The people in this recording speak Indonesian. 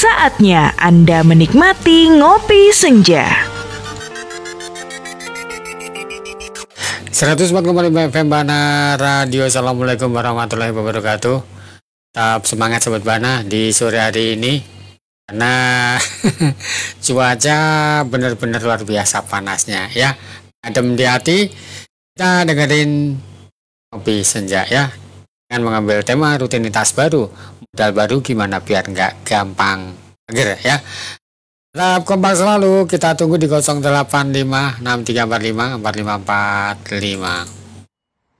Saatnya Anda menikmati Ngopi Senja. 104,5 FM Bana Radio. Assalamualaikum warahmatullahi wabarakatuh. Tetap semangat Sobat Bana di sore hari ini, karena cuaca benar-benar luar biasa panasnya ya. Adem di hati, kita dengerin Ngopi Senja ya, dengan mengambil tema rutinitas baru, modal baru gimana biar nggak gampang mager ya. Tetap kompak selalu, kita tunggu di 085 6345 4545.